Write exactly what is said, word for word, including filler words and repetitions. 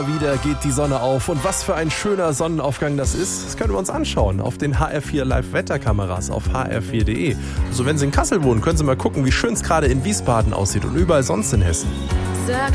Wieder geht die Sonne auf und was für ein schöner Sonnenaufgang das ist, das können wir uns anschauen auf den H R vier Live-Wetterkameras auf h r vier punkt d e. Also wenn Sie in Kassel wohnen, können Sie mal gucken, wie schön es gerade in Wiesbaden aussieht und überall sonst in Hessen.